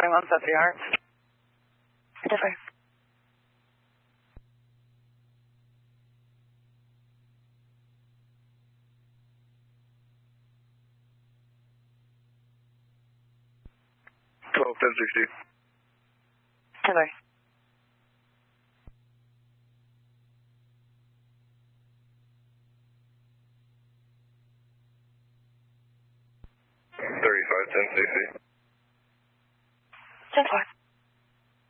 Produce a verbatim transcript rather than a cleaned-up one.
twenty-one seventy yards. Different. twelve ten sixty. Different. thirty-five ten sixty. ten four.